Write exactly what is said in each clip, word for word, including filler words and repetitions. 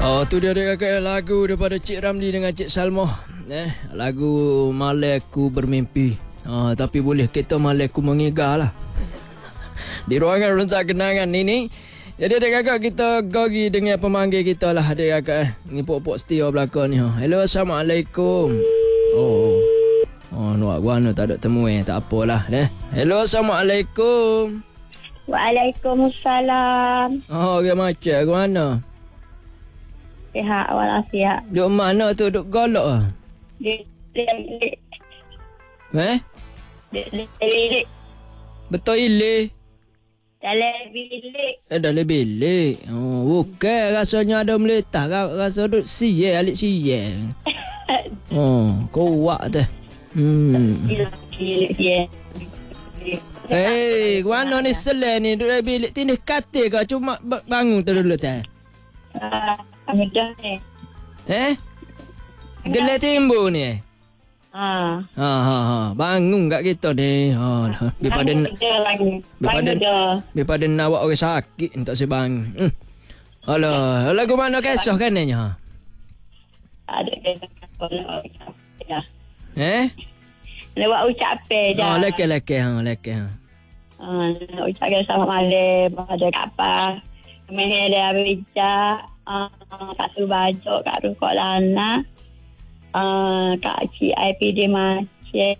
Oh, tu dia dia kakak lagu daripada Cik Ramli dengan Cik Salmoh. Eh, lagu Malamku Bermimpi. Ah, tapi boleh kita malamku mengigar lah. Di ruangan rentak kenangan ini. Jadi adik kakak kita gogi dengan pemanggil kita lah adik kakak eh. Ni pok-pok setia belakang ni. Hello, Assalamualaikum. Oh. Oh, luar guana tak ada temu eh. Tak apalah eh. Hello, Assalamualaikum. Waalaikumsalam. Oh, dia macam ke mana? Sihat walafiat. Duk mana tu? Duk golok ah? Di bilik. Eh? Di bilik. Betul ile. Dalam bilik. Eh, dalam bilik. Oh, bukan rasanya ada meletah. Rasa duk siye, alik siye. Oh, kuat tu. Hmm. Bilik dia. Hei, mana ni selain ni? Duk dalam bilik tindih katil kau cuma bangun tu dulu tak? Ah, mudah ni. Eh? Gelai timbu ni? Ah. Ha ha ha. Bangun kat kita ni. Ha lah. Daripada lagi. daripada daripada nak awak orang sakit tak sebang. Hmm. Alah, lagu mana kisah kan ni ha? Ada kisah kalau ya. Eh? Lewat ucapan je. Oh, lelaki-lelaki ha, lelaki ha. Ah, ucapkan selamat malam pada kapal. Mehe dia bijak. Uh, Kak Subajok, Kak Rukuk Lana, uh, Kak Cik I P D Macet,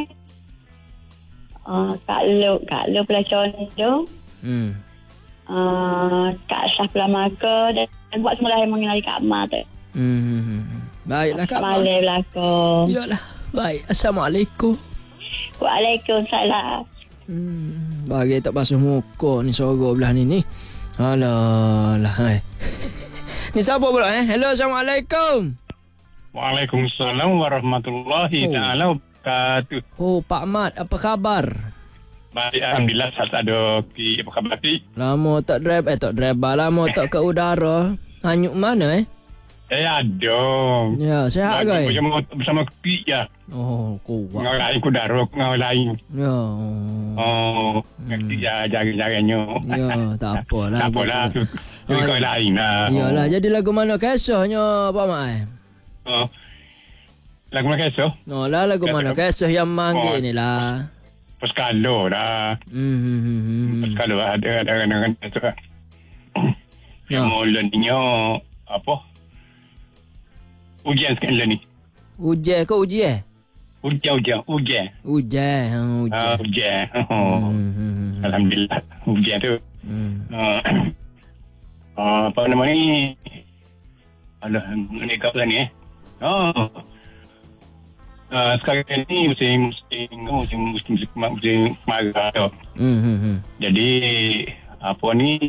uh, Kak Lu, Kak Lu Pelacondo, hmm. uh, Kak Syah Pelamaka dan buat semula yang mengenali Kak Ma tu. Hmm. Baiklah Kak Ma. Malam belakang. Yalah. Baik. Assalamualaikum. Waalaikumsalam. Hmm. Bagi tak basuh muka ni sorok belah ni ni. Alah lah. Hai. Ni siapa pula eh? Hello, Assalamualaikum. Waalaikumsalam warahmatullahi oh. taala wabarakatuh. Oh, Pak Mat, apa khabar? Baik, alhamdulillah. Saya ada ki apa khabar ti? Lama tak drive eh tak drive lama tak ke udara. Hanyut mana eh? Eh ada. Ya, sihat ke? Bersama bersama ki ya. Oh, kuat. Ngau lain ku daruk ngau lain. Ya. Oh, ngerti ya jaga-jaganya. Ya, tak apalah. Tak apalah. Jadi kau lain lah. Iyalah, jadi lagu mana kisahnya Pak Mat? Oh. Lagu mana kisah? Oh lah, lagu mana kisah yang manggil ni lah. Paskalo lah. Hmm, hmm, hmm, hmm. Paskalo ada ada kan tu lah. Yang mulanya apa? Ujian sekarang ni. Ujian ke ujian? Ujian, ujian, ujian. Ujian, ujian. Ah, ujian. Oh. Hmm, hmm. Alhamdulillah. Ujian tu. Hmm. Uh, uh, apa nama ni? Alah, ni kau ni eh. Oh. Uh, sekarang ni musim musim musim musim musim musim marah tu. Hmm, hmm, hmm. Jadi apa ni?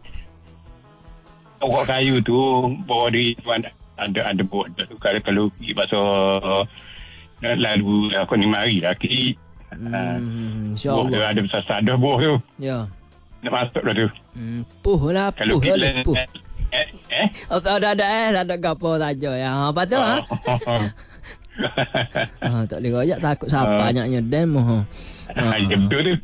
Pokok kayu tu bawa di ada ada buat kalau kalau pergi pasal lalu aku ni mari lagi. Hmm, InsyaAllah. Ada besar ada buah tu. Ya. Nak masuk dah tu. Hmm, puh lah, puh lah, puh. Eh? eh? Oh, ada ada eh, ada gapo saja ya. Apa tu ha? Ah, tak boleh royak takut siapa nyaknya demo ha. Ah, betul tu.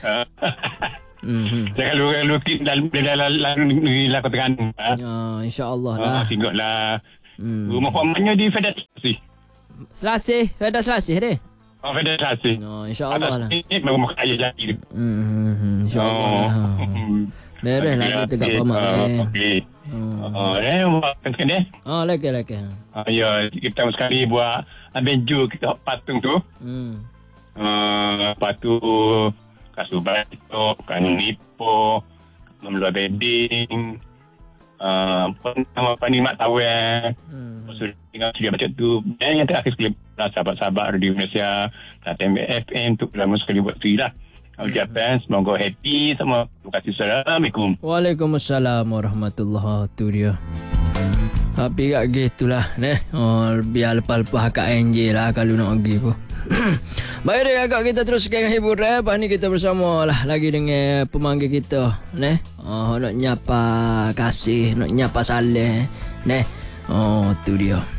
Hmm. Jangan lu lu dalam dalam lalu laku Terengganu. Ya, insya-Allah lah. Ah, singgahlah. Hmm. Rumah pamannya di Federasi. Selasih, Federasi Selasih deh. Oh, Federasi. Oh, insya-Allah lah. Ini rumah kaya lagi tu. Hmm, insya-Allah. Beres lagi tu kat paman. Okey. Oh, eh, makan sekali eh. Oh, lagi lagi. Ah, ya, kita sekali buat benju kita patung tu. Hmm. Ah, patung Kasubato, kan Nipo, Memluar Bedding, uh, apa nama apa ni Mak Tawel. Hmm. Maksud tinggal dia baca tu. Dan yang terakhir sekali sahabat-sahabat Radio Malaysia, Klaten F M tu lama sekali buat free lah. Ucapan semoga happy semua. Terima kasih. Assalamualaikum. Waalaikumsalam warahmatullahi wabarakatuh. Tapi kat gitulah deh. Oh, biar lepas-lepas kat N J lah kalau nak pergi pun. Baik deh agak kita teruskan hiburan. Lepas ni kita bersama lah lagi dengan pemanggil kita neh. Oh, nak nyapa kasih, nak nyapa saleh neh. Oh, tu dia.